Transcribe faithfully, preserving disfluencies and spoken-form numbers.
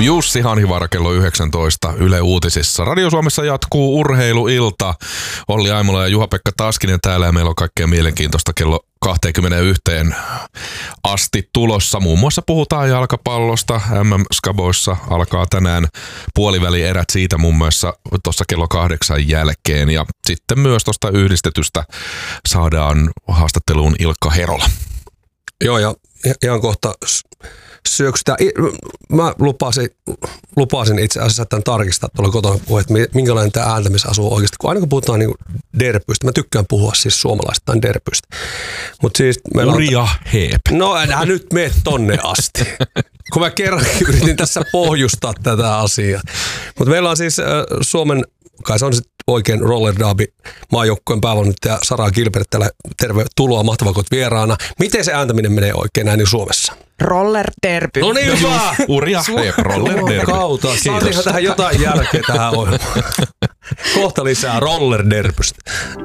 Jussi Hanhivaara kello yhdeksäntoista Yle Uutisissa. Radio Suomessa jatkuu urheiluilta. Olli Aimola ja Juha-Pekka Taskinen täällä ja meillä on kaikkea mielenkiintoista kello kaksikymmentäyksi asti tulossa. Muun muassa puhutaan jalkapallosta. M M-skaboissa alkaa tänään puolivälierät siitä muun muassa tuossa kello kahdeksan jälkeen. Ja sitten myös tuosta yhdistetystä saadaan haastatteluun Ilkka Herola. Joo, ja ihan kohta syöksytään. Mä lupasin, lupasin itse asiassa tämän tarkistaa tuolla kotona puhua, että minkälainen tämä ääntämisasu oikeasti. Kun aina kun puhutaan niin derpyistä, mä tykkään puhua siis suomalaistaan derpyistä. Mut siis Urja Heep. No enää nyt mene tonne asti. Kun mä kerran yritin tässä pohjustaa tätä asiaa. Mutta meillä on siis äh, Suomen, kai se on sitten oikein roller derby maajoukkojen päävalmentaja Sara Gilbert, täällä tervetuloa, mahtavaa kun vieraana. Miten se ääntäminen menee oikein näin niin Suomessa? Roller derby. No niin hyvä! Urja Heep, roller derby. Kautta, saatiinhan tähän jotain järkeä tähän ohjelmaan. Kohta lisää roller derbystä.